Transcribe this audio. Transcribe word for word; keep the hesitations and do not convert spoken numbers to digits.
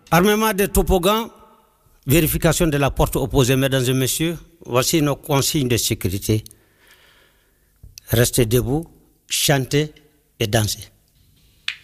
Armement des toboggans, vérification de la porte opposée, mesdames et messieurs. Voici nos consignes de sécurité. Restez debout, chantez et dansez.